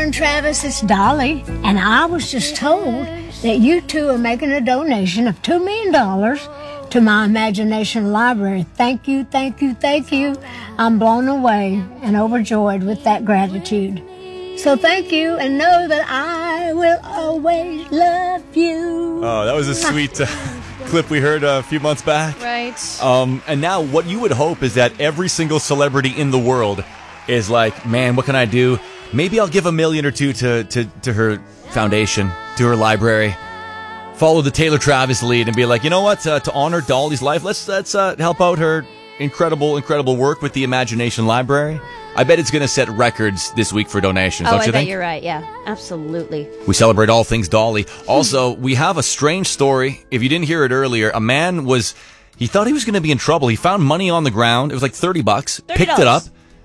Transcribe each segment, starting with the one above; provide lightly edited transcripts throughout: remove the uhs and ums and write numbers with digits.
and Travis, it's Dolly, and I was just told that you two are making a donation of $2 million to my Imagination Library. Thank you, thank you, thank you. I'm blown away and overjoyed with that gratitude. So thank you, and know that I will always love you. Oh, that was a sweet clip we heard a few months back. Right. And now what you would hope is that every single celebrity in the world is like, man, what can I do? Maybe I'll give $1 million or $2 million to her foundation, to her library. Follow the Taylor Travis lead and be like, you know what? To honor Dolly's life, let's help out her incredible work with the Imagination Library. I bet it's going to set records this week for donations, don't you think? I bet you're right. Yeah, absolutely. We celebrate all things Dolly. Also, we have a strange story. If you didn't hear it earlier, a man he thought he was going to be in trouble. He found money on the ground. It was like $30. Picked it up.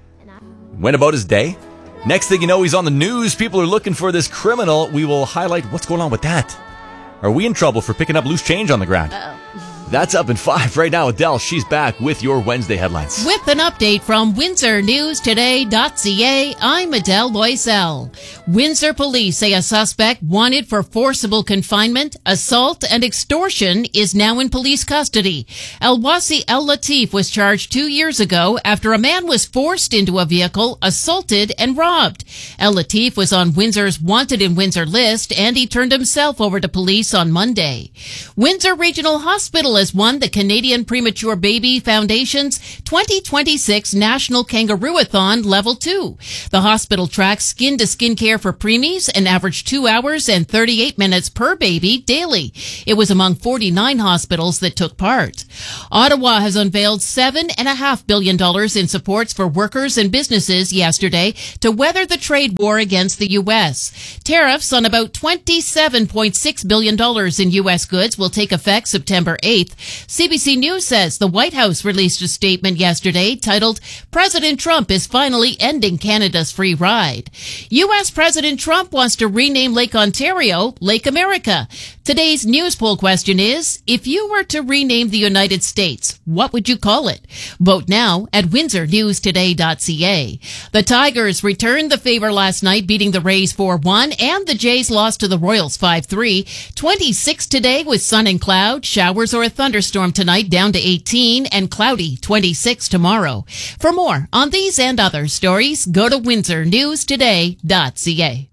Went about his day. Next thing you know, he's on the news. People are looking for this criminal. We will highlight what's going on with that. Are we in trouble for picking up loose change on the ground? Uh-oh. That's up in 5 right now. Adele, she's back with your Wednesday headlines. With an update from WindsorNewsToday.ca, I'm Adele Loisel. Windsor police say a suspect wanted for forcible confinement, assault, and extortion is now in police custody. Elwasi El Latif was charged 2 years ago after a man was forced into a vehicle, assaulted, and robbed. El Latif was on Windsor's Wanted in Windsor list, and he turned himself over to police on Monday. Windsor Regional Hospital has won the Canadian Premature Baby Foundation's 2026 National Kangaroo-a-thon Level 2. The hospital tracks skin-to-skin care for preemies and averaged 2 hours and 38 minutes per baby daily. It was among 49 hospitals that took part. Ottawa has unveiled $7.5 billion in supports for workers and businesses yesterday to weather the trade war against the U.S. Tariffs on about $27.6 billion in U.S. goods will take effect September 8th. CBC News says the White House released a statement yesterday titled, "President Trump is finally ending Canada's free ride." U.S. President Trump wants to rename Lake Ontario Lake America. Today's news poll question is, if you were to rename the United States, what would you call it? Vote now at WindsorNewsToday.ca. The Tigers returned the favor last night, beating the Rays 4-1, and the Jays lost to the Royals 5-3. 26 today with sun and cloud, showers or a thunderstorm tonight down to 18, and cloudy 26 tomorrow. For more on these and other stories, go to WindsorNewsToday.ca.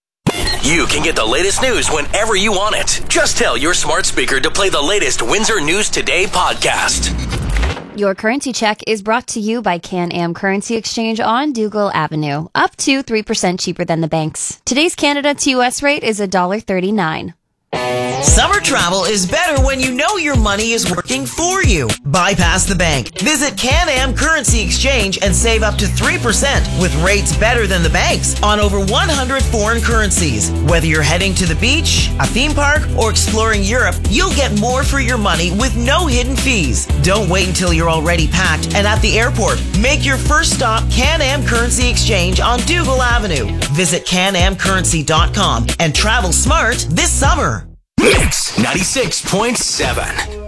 You can get the latest news whenever you want it. Just tell your smart speaker to play the latest Windsor News Today podcast. Your currency check is brought to you by Can-Am Currency Exchange on Dougal Avenue. Up to 3% cheaper than the banks. Today's Canada to US rate is $1.39. Summer travel is better when you know your money is working for you. Bypass the bank. Visit Can-Am Currency Exchange and save up to 3% with rates better than the banks on over 100 foreign currencies. Whether you're heading to the beach, a theme park, or exploring Europe, you'll get more for your money with no hidden fees. Don't wait until you're already packed and at the airport. Make your first stop Can-Am Currency Exchange on Dougal Avenue. Visit canamcurrency.com and travel smart this summer. Mix 96.7.